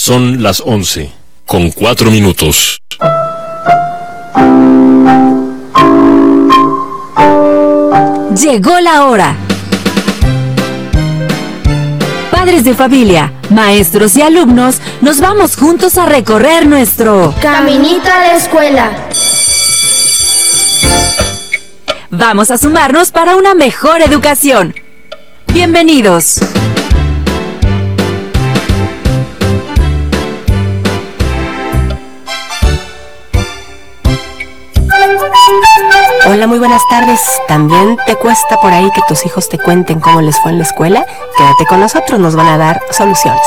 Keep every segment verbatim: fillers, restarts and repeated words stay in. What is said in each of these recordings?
Son las once, con cuatro minutos. Llegó la hora. Padres de familia, maestros y alumnos, nos vamos juntos a recorrer nuestro Caminito a la escuela. Vamos a sumarnos para una mejor educación. Bienvenidos. Hola, muy buenas tardes. ¿También te cuesta por ahí que tus hijos te cuenten cómo les fue en la escuela? Quédate con nosotros, nos van a dar soluciones.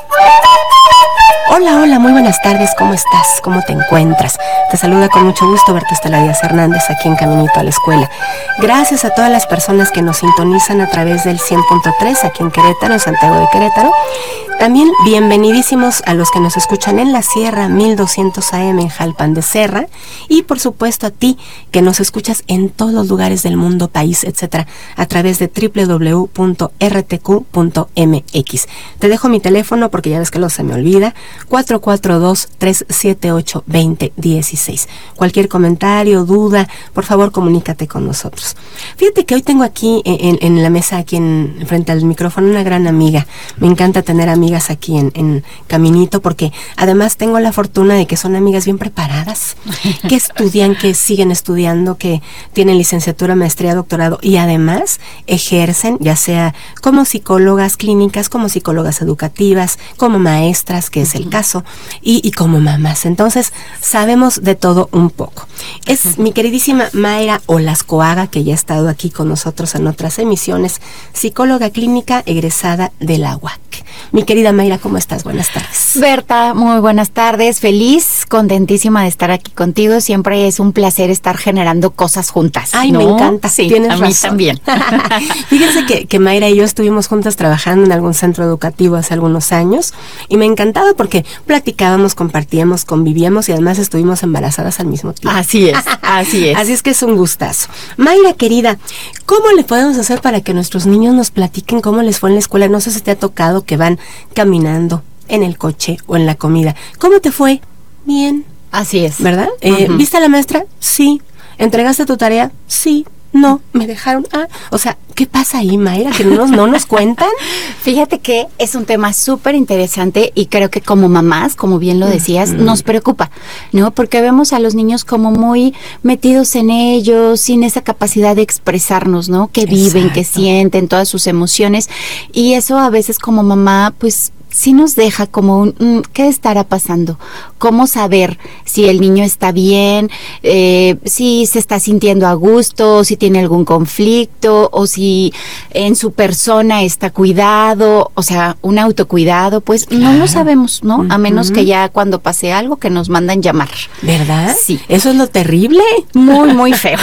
Hola, hola, muy buenas tardes, ¿cómo estás? ¿Cómo te encuentras? Te saluda con mucho gusto Berta Estela Díaz Hernández aquí en Caminito a la Escuela. Gracias a todas las personas que nos sintonizan a través del cien punto tres aquí en Querétaro, Santiago de Querétaro. También bienvenidísimos a los que nos escuchan en la Sierra mil doscientos A M en Jalpan de Serra, y por supuesto a ti que nos escuchas en todos los lugares del mundo, país, etcétera, a través de doble u doble u doble u punto r t q punto m x. Te dejo mi teléfono porque ya ves que lo se me olvida, cuatro cuatro dos, tres siete ocho, dos cero uno seis. Cualquier comentario, duda, por favor comunícate con nosotros. Fíjate que hoy tengo aquí en, en la mesa, aquí en, frente al micrófono, una gran amiga. Me encanta tener amigas aquí en, en Caminito, porque además tengo la fortuna de que son amigas bien preparadas, que estudian, que siguen estudiando, que tienen licenciatura, maestría, doctorado, y además ejercen, ya sea como psicólogas clínicas, como psicólogas educativas, como maestras, que es el caso, y, y como mamás. Entonces, sabemos de todo un poco. Es mi queridísima Mayra Olascoaga, que ya ha estado aquí con nosotros en otras emisiones, psicóloga clínica egresada de la U A C. Mi querida Mayra, ¿cómo estás? Buenas tardes. Berta, muy buenas tardes. Feliz, contentísima de estar aquí contigo. Siempre es un placer estar generando cosas juntas. Ay, ¿no? Me encanta. Sí, tienes a razón. mí también. Fíjense que, que Mayra y yo estuvimos juntas trabajando en algún centro educativo hace algunos años, y me encantaba porque platicábamos, compartíamos, convivíamos, y además estuvimos embarazadas al mismo tiempo. Así es, así es. Así es que es un gustazo. Mayra, querida, ¿cómo le podemos hacer para que nuestros niños nos platiquen cómo les fue en la escuela? No sé si te ha tocado que van caminando en el coche o en la comida. ¿Cómo te fue? Bien. Así es. ¿Verdad? Uh-huh. Eh, ¿Viste a la maestra? Sí. ¿Entregaste tu tarea? Sí. No, me dejaron. Ah, o sea, ¿qué pasa ahí, Mayra? ¿Que no nos, no nos cuentan? Fíjate que es un tema súper interesante, y creo que como mamás, como bien lo decías, mm. nos preocupa, ¿no? Porque vemos a los niños como muy metidos en ellos, sin esa capacidad de expresarnos, ¿no? Que viven, Exacto. que sienten todas sus emociones, y eso a veces como mamá, pues, sí nos deja como un, mm, ¿qué estará pasando? ¿Cómo saber si el niño está bien, eh, si se está sintiendo a gusto, si tiene algún conflicto, o si en su persona está cuidado, o sea, un autocuidado? Pues claro. No lo sabemos, ¿no? Uh-huh. A menos que ya cuando pase algo que nos mandan llamar. ¿Verdad? Sí. Eso es lo terrible. Muy, muy feo.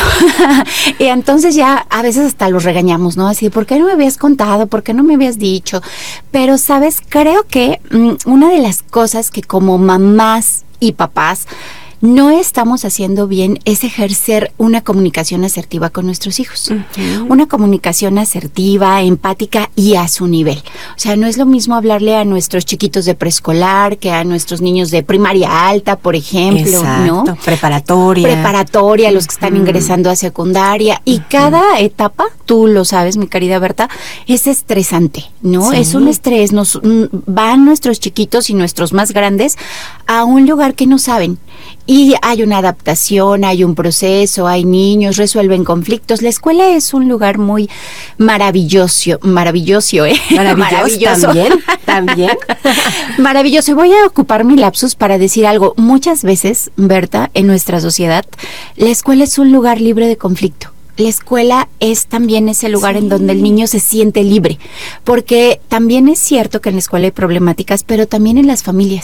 Y entonces ya a veces hasta los regañamos, ¿no? Así, ¿por qué no me habías contado? ¿Por qué no me habías dicho? Pero, ¿sabes? Creo que mm, una de las cosas que como mamás y papás no estamos haciendo bien es ejercer una comunicación asertiva con nuestros hijos. Uh-huh. Una comunicación asertiva, empática y a su nivel. O sea, no es lo mismo hablarle a nuestros chiquitos de preescolar que a nuestros niños de primaria alta, por ejemplo, Exacto. ¿no? Preparatoria. Preparatoria, uh-huh. los que están ingresando a secundaria. Y uh-huh. cada etapa, tú lo sabes, mi querida Berta, es estresante, ¿no? Sí. Es un estrés. Nos van nuestros chiquitos y nuestros más grandes a un lugar que no saben. Y hay una adaptación, hay un proceso, hay niños, resuelven conflictos. La escuela es un lugar muy maravilloso, maravilloso, ¿eh? Maravilloso, maravilloso. También, también. Maravilloso. Voy a ocupar mi lapsus para decir algo. Muchas veces, Berta, en nuestra sociedad, la escuela es un lugar libre de conflicto. La escuela es también ese lugar sí. en donde el niño se siente libre, porque también es cierto que en la escuela hay problemáticas, pero también en las familias.